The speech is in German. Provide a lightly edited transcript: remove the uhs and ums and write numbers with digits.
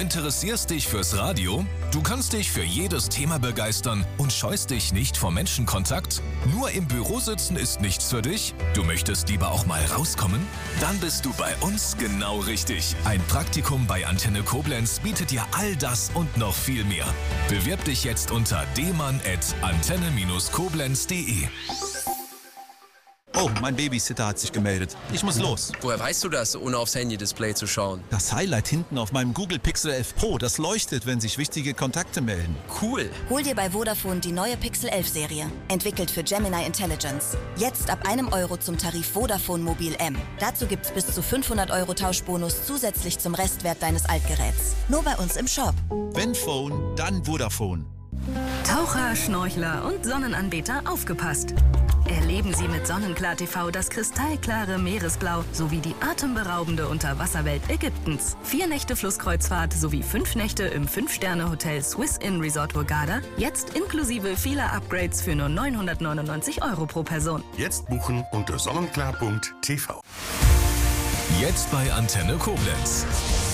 interessierst dich fürs Radio? Du kannst dich für jedes Thema begeistern und scheust dich nicht vor Menschenkontakt? Nur im Büro sitzen ist nichts für dich? Du möchtest lieber auch mal rauskommen? Dann bist du bei uns genau richtig. Ein Praktikum bei Antenne Koblenz bietet dir all das und noch viel mehr. Bewirb dich jetzt unter demann@antenne-koblenz.de. Oh, mein Babysitter hat sich gemeldet. Ich muss los. Woher weißt du das, ohne aufs Handy-Display zu schauen? Das Highlight hinten auf meinem Google Pixel 11 Pro, das leuchtet, wenn sich wichtige Kontakte melden. Cool. Hol dir bei Vodafone die neue Pixel 11 Serie. Entwickelt für Gemini Intelligence. Jetzt ab €1 zum Tarif Vodafone Mobil M. Dazu gibt's bis zu 500 € Tauschbonus zusätzlich zum Restwert deines Altgeräts. Nur bei uns im Shop. Wenn Phone, dann Vodafone. Taucher, Schnorchler und Sonnenanbeter aufgepasst. Erleben Sie mit Sonnenklar TV das kristallklare Meeresblau sowie die atemberaubende Unterwasserwelt Ägyptens. 4 Nächte Flusskreuzfahrt sowie 5 Nächte im 5-Sterne-Hotel Swiss Inn Resort Hurghada. Jetzt inklusive vieler Upgrades für nur 999 € pro Person. Jetzt buchen unter sonnenklar.tv. Jetzt bei Antenne Koblenz.